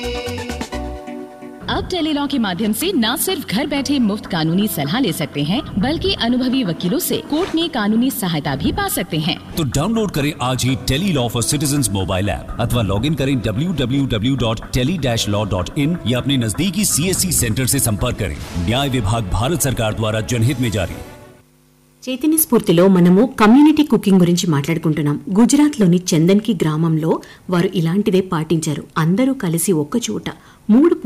अब टेलीलॉ के माध्यम से न सिर्फ घर बैठे मुफ्त कानूनी सलाह ले सकते हैं, बल्कि अनुभवी वकीलों से कोर्ट में कानूनी सहायता भी पा सकते हैं। तो डाउनलोड करें आज ही Tele-Law for citizens mobile app अथवा लॉग इन करें www.tele-law.in या अपने नजदीकी CSC सेंटर से संपर्क करें। न्याय विभाग भारत सरकार द्वारा जनहित में जारी। చైతన్య స్ఫూర్తిలో మనము కమ్యూనిటీ కుకింగ్ గురించి మాట్లాడుకుంటున్నాం. గుజరాత్లోని చందన్కి గ్రామంలో వారు ఇలాంటిదే పాటించారు. అందరూ కలిసి ఒక్క చోట 3